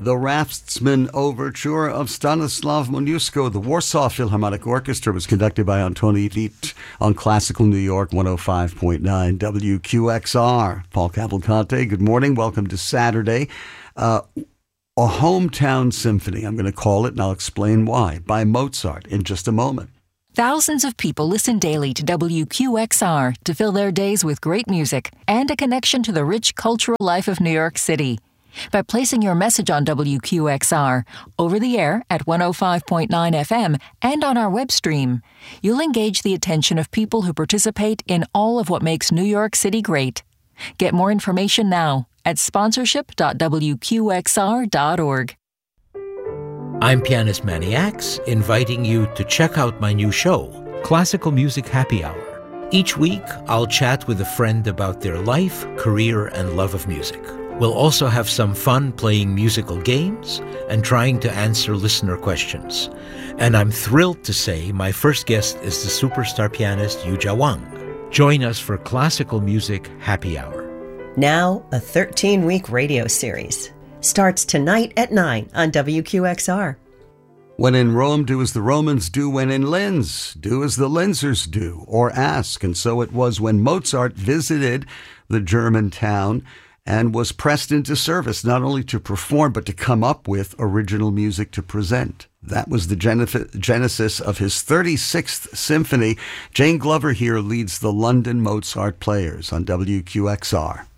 The Raftsman Overture of Stanislav Moniuszko. The Warsaw Philharmonic Orchestra was conducted by Antoni Vít on Classical New York 105.9 WQXR. Paul Cavalcante, good morning. Welcome to Saturday. A hometown symphony, I'm going to call it, and I'll explain why, by Mozart in just a moment. Thousands of people listen daily to WQXR to fill their days with great music and a connection to the rich cultural life of New York City. By placing your message on WQXR, over the air at 105.9 FM and on our web stream, you'll engage the attention of people who participate in all of what makes New York City great. Get more information now at sponsorship.wqxr.org. I'm pianist Manny Axe, inviting you to check out my new show, Classical Music Happy Hour. Each week, I'll chat with a friend about their life, career, and love of music. We'll also have some fun playing musical games and trying to answer listener questions. And I'm thrilled to say my first guest is the superstar pianist Yuja Wang. Join us for Classical Music Happy Hour. Now, a 13-week radio series. Starts tonight at 9 on WQXR. When in Rome, do as the Romans do. When in Linz, do as the Linzers do, or ask. And so it was when Mozart visited the German town and was pressed into service, not only to perform, but to come up with original music to present. That was the genesis of his 36th symphony. Jane Glover here leads the London Mozart Players on WQXR.